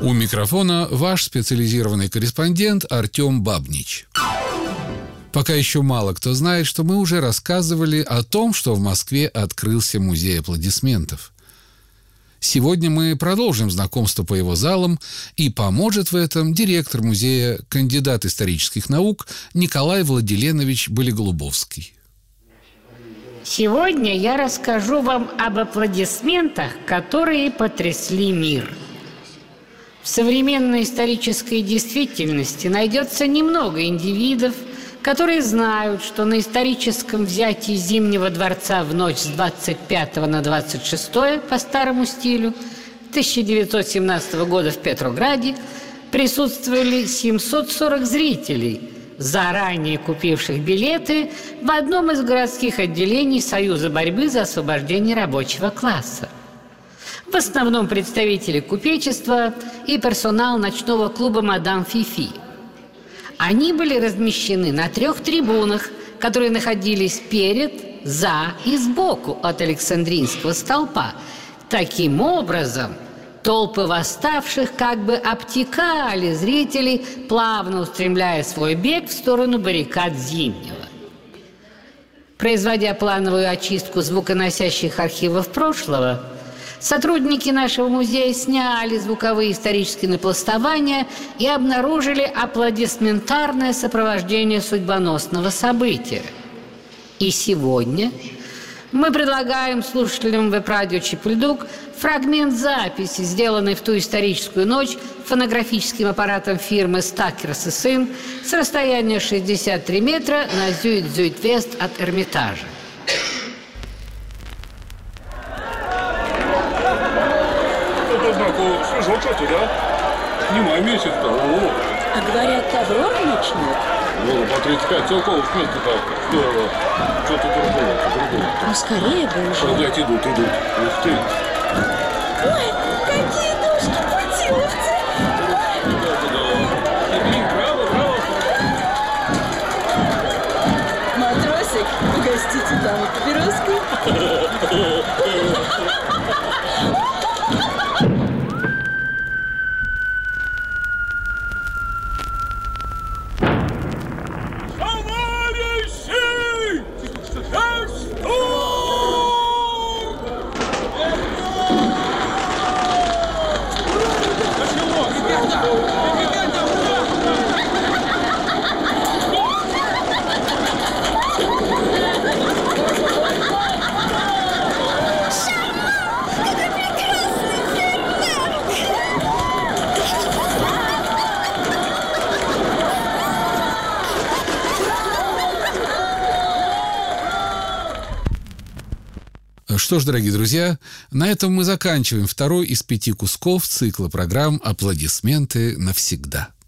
У микрофона ваш специализированный корреспондент Артем Бабнич. Пока еще мало кто знает, что мы уже рассказывали о том, что в Москве открылся музей аплодисментов. Сегодня мы продолжим знакомство по его залам, и поможет в этом директор музея, кандидат исторических наук Николай Владиленович Болеголубовский. Сегодня я расскажу вам об аплодисментах, которые потрясли мир. В современной исторической действительности найдется немного индивидов, которые знают, что на историческом взятии Зимнего дворца в ночь с 25 на 26 по старому стилю 1917 года в Петрограде присутствовали 740 зрителей, заранее купивших билеты в одном из городских отделений Союза борьбы за освобождение рабочего класса. В основном представители купечества и персонал ночного клуба «Мадам Фифи». Они были размещены на 3 трибунах, которые находились перед, за и сбоку от Александринского столпа. Таким образом, толпы восставших как бы обтекали зрителей, плавно устремляя свой бег в сторону баррикад Зимнего. Производя плановую очистку звуконосящих архивов прошлого, сотрудники нашего музея сняли звуковые исторические напластования и обнаружили аплодисментарное сопровождение судьбоносного события. И сегодня мы предлагаем слушателям веб-радио «Чепульдук» фрагмент записи, сделанной в ту историческую ночь фонографическим аппаратом фирмы «Стакерс и сын» с расстояния 63 метра на Зюит-Зюит-Вест от Эрмитажа. Свежо, кстати, да? Не май месяц-то. А говорят, Аврора начнет? Ну, по 35 целковых мест-то здорово. Что-то другое. Ну, скорее бы уже. Продать идут. Ух ты. Ой, какие ножки путиловцы! Браво. Матросик, угостите даму папироской. Что ж, дорогие друзья, на этом мы заканчиваем 2 из 5 кусков цикла программ «Аплодисменты навсегда».